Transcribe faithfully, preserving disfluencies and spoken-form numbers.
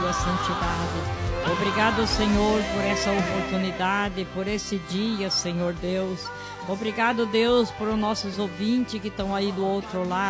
tua santidade. Obrigado, Senhor, por essa oportunidade, por esse dia, Senhor Deus. Obrigado, Deus, por os nossos ouvintes que estão aí do outro lado.